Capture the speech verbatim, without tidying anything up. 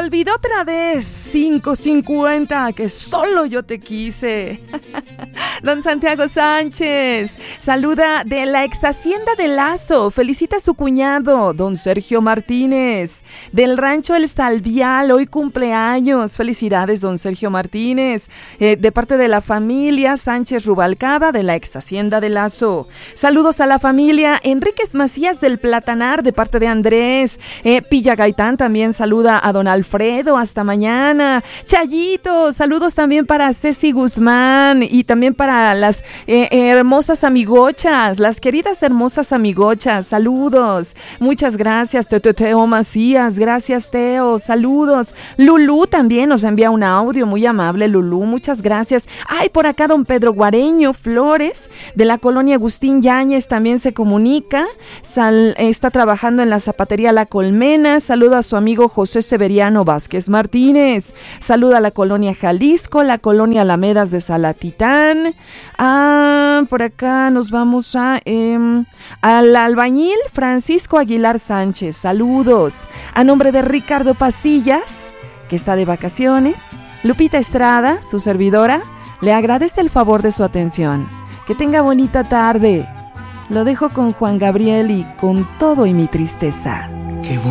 olvidó otra vez, cinco cincuenta, que solo yo te quise. Don Santiago Sánchez, saluda de la ex hacienda de Lazo, felicita a su cuñado, don Sergio Martínez, del rancho El Salvial, hoy cumpleaños, felicidades don Sergio Martínez, eh, de parte de la familia Sánchez Rubalcaba, de la ex hacienda de Lazo. Saludos a la familia Enríquez Macías del Platanar, de parte de Andrés, eh, Pilla Gaitán también saluda a don Alfredo, hasta mañana. Chayito, saludos también para Ceci Guzmán y también para las eh, hermosas amigochas, las queridas hermosas amigochas, saludos, muchas gracias. Teo Macías, gracias Teo, saludos. Lulú también nos envía un audio muy amable, Lulú, muchas gracias. Ay, por acá don Pedro Guareño Flores, de la colonia Agustín Yáñez, también se comunica, Sal, está trabajando en la zapatería La Colmena, saluda a su amigo José Severiano Vázquez Martínez, saluda a la colonia Jalisco, la colonia Alamedas de Salatitán. Ah, por acá nos vamos a eh, al albañil Francisco Aguilar Sánchez, saludos. A nombre de Ricardo Pasillas, que está de vacaciones, Lupita Estrada, su servidora, le agradece el favor de su atención. Que tenga bonita tarde. Lo dejo con Juan Gabriel y Con todo y mi tristeza. Qué